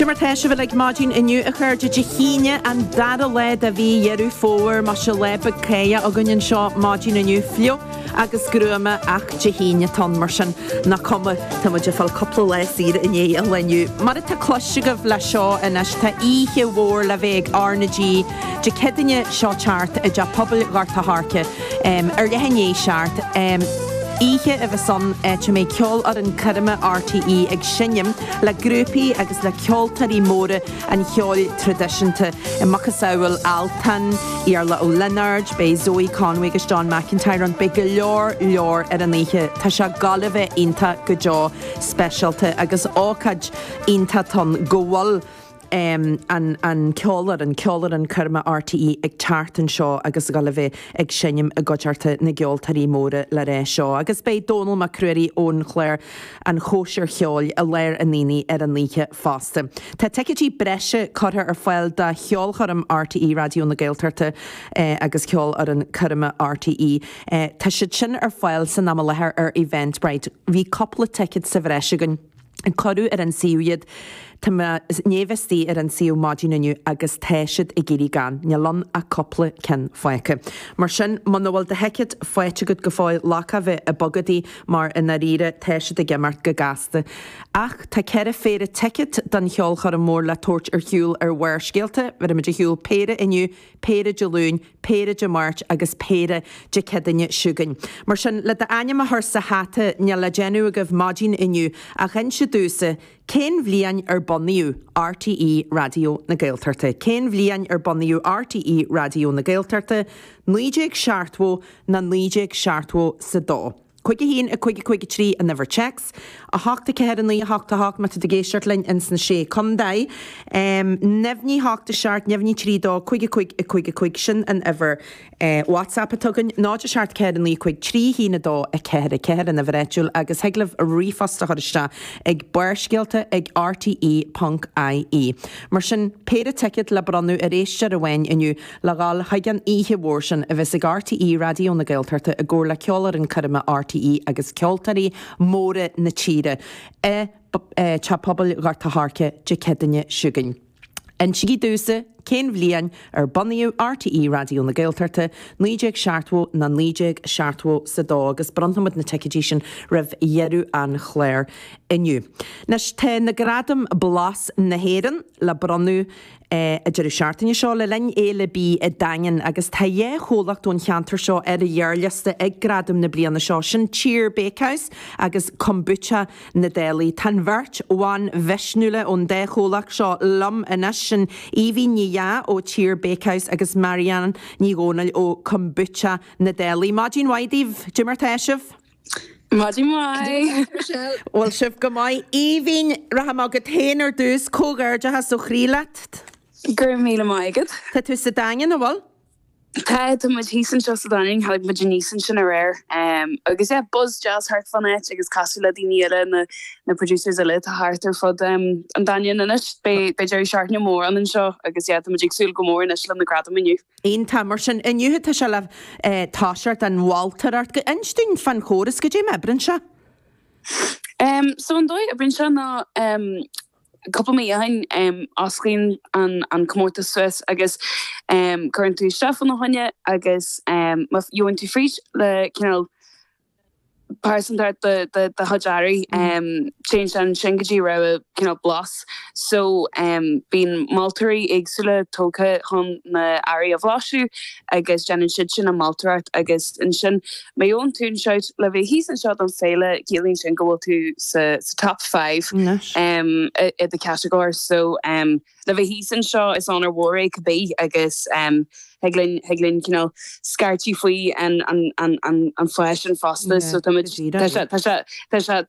Jimmer Tesh of like Margin in you occurred to Jahina and Dada led a V Yeru forward, Masha Leba Kaya, Ogunion Shaw, Margin in you Flio, Agus Gruma, Ach Jahina Ton Mershon, Nakoma, Tamajafal couple less seed in ye, when you Marita Clushig of La Shaw and Ashta Ihe War Laveg Arnagy, Jakedinia Shaw chart, a Japobel Garta Harke, Erlehanye chart, Ihe of a son to make Kjol or an Karma RTE ag Shinyam, la Grupi agus la Kjoltari More and Kjol tradition to Makasawel Altan, Irla O'Leonard, by Zoe Conway, agus John McIntyre, and big Lor at an Ihe, Tasha Golive Inta Gajaw special to agus Okaj Inta Ton Gowal. And Kjolar and Karma RTE ag tartan shaw agus galve ag Shinyam a gojarte na Gjoltari More la re shaw agus bei Donal McCreary on Claire and Hosher Hjol a lair anini an liche faste. Ta teketi bresche cutter file da Hjol charam RTE radio na Gaeltarte agus Hjol an Karma RTE ta shin file san amalaher event bright vi couple tickets sa breschigan and coru an siúiad Tama nevesti an siú Margin inu agus teisiid I giri gan, Nyalan a couple ken foice. Mar sin manwal de heket foice good gefoil lacave a bogadi mar in narire teisiid a gemart gagaste. Ach ta kere fere ticket dan Hjol char mór la torch Hjul werskeelte, ver me Hjul pere inu, pere Jaloon, pere March agus pere Kedinje shugan. Mar sin le de anima her sa hate nyala genu of Margin inu a gensje duse Cén bhliain boniu RTE radio na Gaeltarte. Cén bhliain boniu RTE radio na Gaeltarte. Nuijig Shartwo na nuijig Shartwo sa dó. Cuige hín a cuige trí a never checks. A háta cehead an lí háta hák mat a géisiartlein ins na sé condai. Nevní háta seart, nevní trí dó, cuige sin an ever WhatsApp a tugan. Náid a seart cehead an lí cuig trí hína dó a cehead an ever etúil agus heglah a rifasta chuirista ag buirsgilta ag RTE.ie. Mar sin péad ticket le branu a réiste a bhain iniu le gáil haigan ihe bhórsin a bheits ag RTE radio na Gaeltarte a gcóir le ceolar an Karma RTE agus Kjoltari More na Tíre Chapobal Garta Harke Kedinje shugan. En sigi dúsa cén bhliain boniu RTE radio na Gaeltarte, nuijig Shartwo na nuijig Shartwo sa dó agus brontamad na tecidí sin rah Yeru an Chléir iniu. Nes te na gradam blas na héan le bronu a deidir seaartainne seo le lein éile bí a dain agus tá dhé cholacht ón cheantar seo a dhearliasta ag gradam na bliana seo sin tír bakehouse agus kombucha na délaí tan bhirt óháin bheisniúla ón dé cholacht seo lam inis sin Evie Nia ó tír bakehouse agus Marianne ní gónal ó kombucha na délaí. Margin Waidíh Jimmer Teisih? Margin Wai. Well sif go mai Evie rahamagad héanaar dús cógairde has so chrílacht. Gur míle maigad. Tá tú sa dain bhil? Tá muid hísan seo sa daing, halig muid nísan sin a réir. Agus buzz jazz hart fan it, agus casú le daoine na producers a lit a hart ar fod an dain inis, be Jerry Shartne mór an seo, agus muid agsúil go mór inis le na gradam iniu. Ein tamar sin iniu tá se le táisiart an Walter art go instún fan chóras go dé mebrin se? So an dói a brin se na couple me hain osclín an Comórta Swiss agus currently chef an honne agus you to free le person that the Hajari changed and Shingaji ra bloss so being Maltari igsula toka hon na area of Lashu agus Jan Shitchin and Maltarat agus in Shin my own tune shout levy he's and shot on Sailor Gillian Shingle to top 5 at the category so levy he's and shot is on our war could be I guess Heglin, scarty fui and flesh and phosphorus so